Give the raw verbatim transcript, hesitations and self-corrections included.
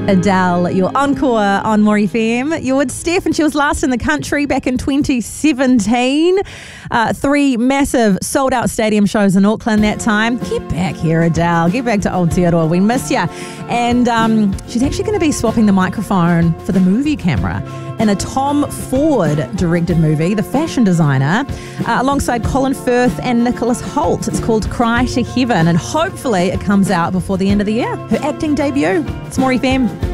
Adele, your encore on More F M. You're with Steph, and she was last in the country back in twenty seventeen. Uh, three massive sold-out stadium shows in Auckland that time. Get back here, Adele. Get back to Aotearoa. We miss you. And um, she's actually going to be swapping the microphone for the movie camera in a Tom Ford-directed movie, The Fashion Designer, uh, alongside Colin Firth and Nicholas Hoult. It's called Cry to Heaven, and hopefully it comes out before the end of the year. Her acting debut. It's More F M.